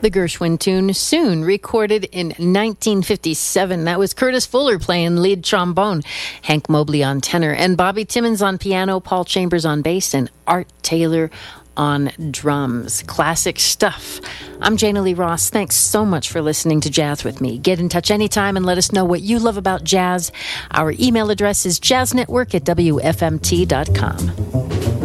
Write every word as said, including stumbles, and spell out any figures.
The Gershwin tune, Soon, recorded in nineteen fifty-seven. That was Curtis Fuller playing lead trombone, Hank Mobley on tenor, and Bobby Timmons on piano, Paul Chambers on bass, and Art Taylor on drums. Classic stuff. I'm Jana Lee Ross. Thanks so much for listening to Jazz with me. Get in touch anytime and let us know what you love about jazz. Our email address is jazznetwork at w f m t dot com.